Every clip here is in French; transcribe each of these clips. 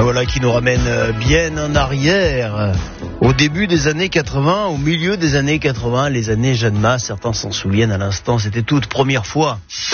voilà qui nous ramène bien en arrière, au début des années 80, au milieu des années 80, les années Jeanne Mas, certains s'en souviennent à l'instant, c'était toute première fois.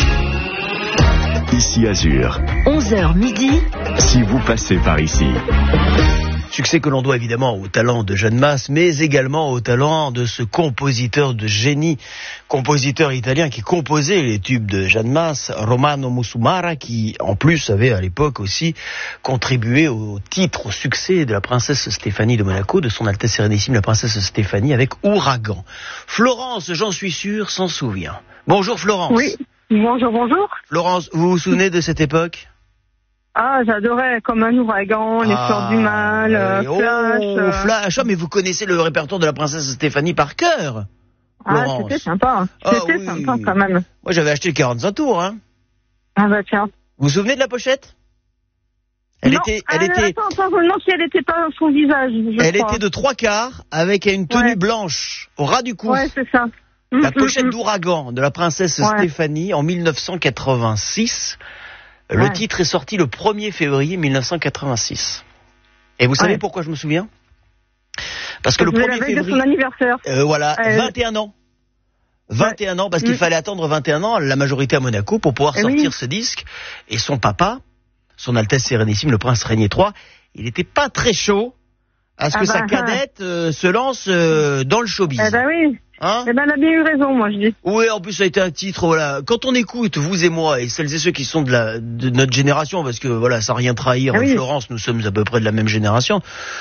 Ici Azur. 11h midi. Si vous passez par ici. Succès que l'on doit évidemment au talent de Jeanne Mas, mais également au talent de ce compositeur de génie, compositeur italien qui composait les tubes de Jeanne Mas, Romano Musumara, qui en plus avait à l'époque aussi contribué au titre, au succès de la princesse Stéphanie de Monaco, de son Altesse Sérénissime la princesse Stéphanie avec Ouragan. Florence, j'en suis sûr, s'en souvient. Bonjour Florence. Oui, bonjour. Florence, vous vous souvenez de cette époque ? Ah, j'adorais Comme un ouragan, Les Fleurs du Mal, Flash. Flash, mais vous connaissez le répertoire de la princesse Stéphanie par cœur. Ah, c'était sympa. C'était sympa quand même. Moi, j'avais acheté le 45 tours. Hein. Ah bah tiens. Vous vous souvenez de la pochette ? Elle était... Attends, non, si elle n'était pas son visage, Elle était de 3/4 avec une tenue blanche au ras du cou. Ouais, c'est ça. La pochette d'Ouragan de la princesse Stéphanie en 1986. Le titre est sorti le 1er février 1986. Et vous savez pourquoi je me souviens ? Parce que le 1er février... de son anniversaire. 21 ans. 21 ans, parce qu'il fallait attendre 21 ans, la majorité à Monaco, pour pouvoir sortir ce disque. Et son papa, son Altesse Sérénissime, le prince Régnier III, il n'était pas très chaud à ce que sa cadette se lance dans le showbiz. Eh ben oui. Hein? Eh ben, elle a bien eu raison, moi, je dis. Oui, en plus, ça a été un titre, voilà. Quand on écoute, vous et moi, et celles et ceux qui sont de notre génération, parce que, voilà, sans rien trahir, Florence, nous sommes à peu près de la même génération,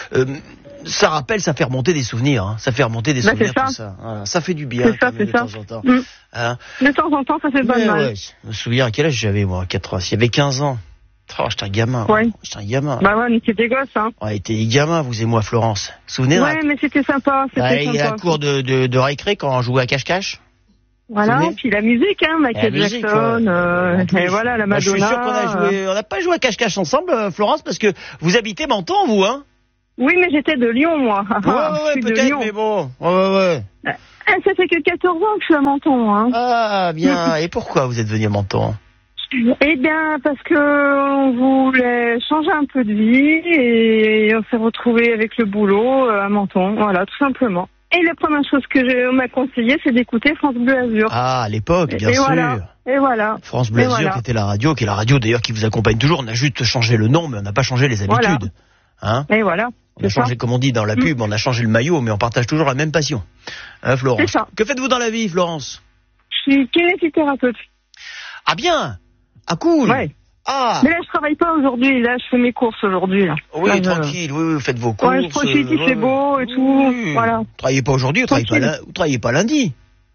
ça rappelle, ça fait remonter des souvenirs, hein. Ça fait remonter des souvenirs, tout ça. Voilà. Ça fait du bien, c'est ça, de temps en temps. Hein? De temps en temps, ça fait pas de mal. Ouais. Je me souviens à quel âge j'avais, moi, 4 ans. Il y avait 15 ans. Oh, j'étais un gamin. Ouais. J'étais un gamin. Bah ouais, mais c'était gosse, hein. Ouais, t'es gamin, vous et moi, Florence. Vous vous souvenez? Ouais, mais c'était sympa, Il y a la cour de récré quand on jouait à cache-cache. Voilà, puis la musique, hein, Michael Jackson, et voilà, la Madonna. Je suis sûr on n'a pas joué à cache-cache ensemble, Florence, parce que vous habitez Menton, vous, hein? Oui, mais j'étais de Lyon, moi. Ouais, peut-être, mais bon. Ouais. Ça fait que 14 ans que je suis à Menton, hein. Ah, bien. Et pourquoi vous êtes venu à Menton? Eh bien, parce que on voulait changer un peu de vie et on s'est retrouvé avec le boulot à Menton, voilà, tout simplement. Et la première chose que on m'a conseillé, c'est d'écouter France Bleu Azur. Ah, à l'époque, bien sûr. Et voilà. France Bleu Azur, qui était la radio, qui est la radio d'ailleurs qui vous accompagne toujours. On a juste changé le nom, mais on n'a pas changé les habitudes. Hein? Et voilà. On a changé, comme on dit dans la pub, on a changé le maillot, mais on partage toujours la même passion. Hein, Florence? C'est ça. Que faites-vous dans la vie, Florence? Je suis kinésithérapeute. Ah bien. Ah cool. Ouais. Ah. Mais là, je travaille pas aujourd'hui. Là, je fais mes courses aujourd'hui. Là. Oui, là, tranquille. Oui, faites vos courses. Ouais, je profite, il fait beau et tout. Oui. Voilà. Vous travaillez pas aujourd'hui, vous travaillez pas lundi.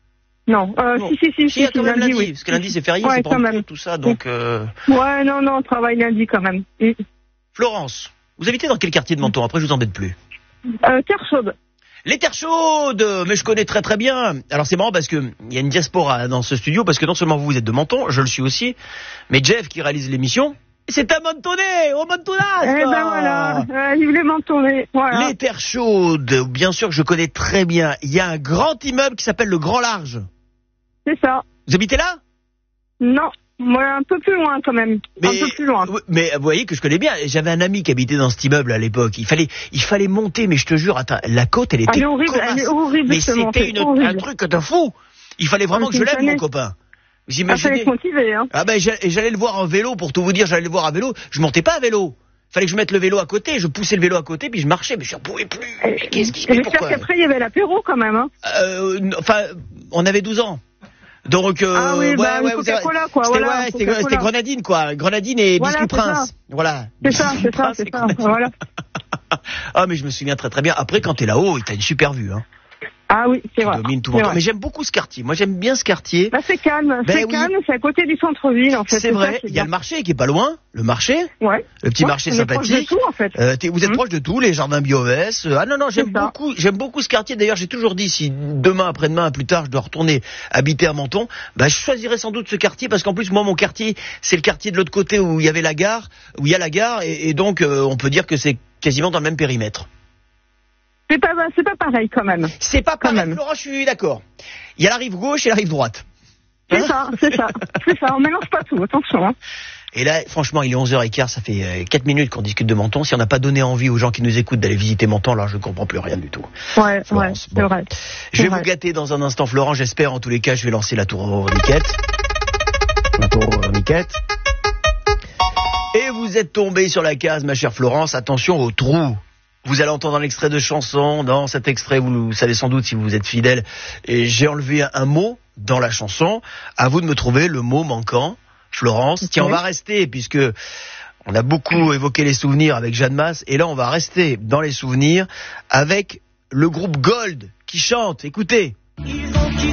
Non. Si, quand même lundi, oui. Parce que lundi c'est férié, c'est pas tout ça, donc. Ouais, non, on travaille lundi quand même. Florence, vous habitez dans quel quartier de Menton? Après, je vous embête plus. Terre Chaude. Les Terres Chaudes, mais je connais très très bien. Alors c'est marrant parce que il y a une diaspora dans ce studio, parce que non seulement vous êtes de Menton, je le suis aussi, mais Jeff qui réalise l'émission, c'est un Mentonais, au Mentonat. Eh ben voilà, il voulait Mentonner. Voilà. Les Terres Chaudes, bien sûr que je connais très bien. Il y a un grand immeuble qui s'appelle le Grand Large. C'est ça. Vous habitez là? Non. Moi, un peu plus loin quand même. Un peu plus loin. Mais vous voyez que je connais bien. J'avais un ami qui habitait dans cet immeuble à l'époque. Il fallait monter, mais je te jure, attends, la côte, elle était horrible. Elle est horrible. Mais c'était un truc de fou. Il fallait vraiment que je l'aime, mon copain. Vous imaginez? Motivé, hein. Ah ben, j'allais le voir en vélo, pour tout vous dire, j'allais le voir à vélo. Je montais pas à vélo. Fallait que je mette le vélo à côté, je poussais le vélo à côté, puis je marchais, mais je ne pouvais plus. Qu'est-ce qui se passe? J'espère qu'après, il y avait l'apéro quand même, hein. Enfin, on avait 12 ans. Donc, Coca-Cola, quoi. C'était grenadine, quoi. Grenadine et biscuit Prince. Voilà. C'est ça, voilà. Ah, mais je me souviens très très bien. Après, quand t'es là-haut, t'as une super vue, hein. Ah oui, c'est vrai. Domine tout Menton. Mais j'aime beaucoup ce quartier. Moi, j'aime bien ce quartier. Bah, c'est calme. Calme, c'est à côté du centre-ville, en fait. C'est vrai. Il y a le marché qui est pas loin. Le marché. Ouais. Le petit marché sympathique. Proche de tout, en fait. Vous êtes proche de tout, les jardins Biovès. Ah non, j'aime beaucoup ce quartier. D'ailleurs, j'ai toujours dit, si demain, après-demain, plus tard, je dois retourner habiter à Menton, bah, je choisirais sans doute ce quartier parce qu'en plus, moi, mon quartier, c'est le quartier de l'autre côté où il y avait la gare, où il y a la gare et donc, on peut dire que c'est quasiment dans le même périmètre. C'est pas pareil quand même. C'est pas pareil, Florent, je suis d'accord. Il y a la rive gauche et la rive droite. C'est ça. On mélange pas tout, attention. Hein. Et là, franchement, il est 11h15, ça fait 4 minutes qu'on discute de Menton. Si on n'a pas donné envie aux gens qui nous écoutent d'aller visiter Menton, alors je ne comprends plus rien du tout. Ouais, Florence, c'est vrai. Je vais vous gâter dans un instant, Florent, j'espère. En tous les cas, je vais lancer la tour Niquette. La tour Niquette. Et vous êtes tombé sur la case, ma chère Florence. Attention au trou. Vous allez entendre un extrait de chanson. Dans cet extrait, vous savez sans doute si vous êtes fidèle. Et j'ai enlevé un mot dans la chanson. À vous de me trouver le mot manquant, Florence. Tiens, on va rester, puisque on a beaucoup évoqué les souvenirs avec Jeanne Masse. Et là, on va rester dans les souvenirs avec le groupe Gold qui chante. Écoutez.